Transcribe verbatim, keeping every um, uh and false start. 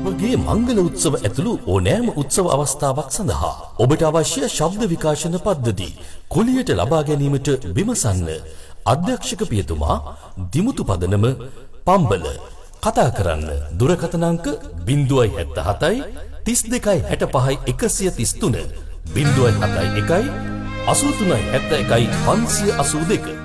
ඔබගේ මංගල උත්සව ඇතුළු ඕනෑම උත්සව අවස්ථාවක් සඳහා ඔබට අවශ්‍ය ශබ්ද විකාශන පද්ධති කුලියට ලබා ගැනීමට විමසන්න. අධ්‍යක්ෂක පියතුමා දිමුතු පදනම පම්බල. කතා කරන්න දුරකථන අංක ज़ीरो सात सात तीस दो पैंसठ एक सौ तीस तीन ज़ीरो सात एक अस्सी तीन सात एक पाँच अस्सी दो